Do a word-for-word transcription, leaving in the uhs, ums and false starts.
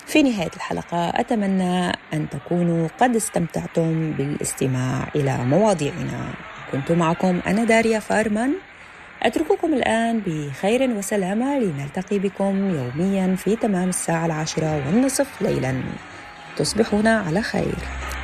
في نهاية الحلقة أتمنى أن تكونوا قد استمتعتم بالاستماع إلى مواضيعنا. كنت معكم أنا داريا فارمان، أترككم الآن بخير وسلامة، لنلتقي بكم يوميا في تمام الساعة العاشرة والنصف ليلا. تصبحون على خير.